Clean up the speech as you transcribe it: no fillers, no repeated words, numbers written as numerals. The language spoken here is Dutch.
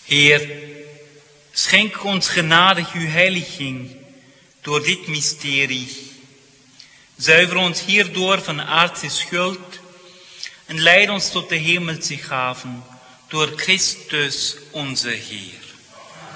Heer, schenk ons genadig uw heiliging door dit mysterie. Zuiver ons hierdoor van aardse schuld en leid ons tot de hemelse gaven door Christus onze Heer.